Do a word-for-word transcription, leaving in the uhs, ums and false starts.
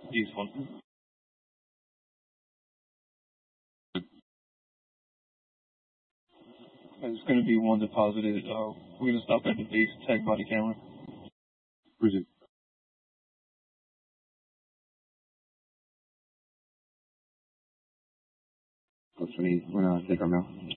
East one. There's going to be one deposited. Uh, we're going to stop at the base, tag body camera. Bridget. That's when he went on to take our mail.